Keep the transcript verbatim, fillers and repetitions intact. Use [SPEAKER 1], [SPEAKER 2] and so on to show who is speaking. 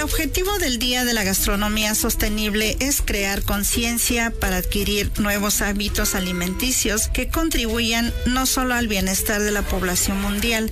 [SPEAKER 1] objetivo del Día de la Gastronomía Sostenible es crear conciencia para adquirir nuevos hábitos alimenticios que contribuyan no solo al bienestar de la población mundial,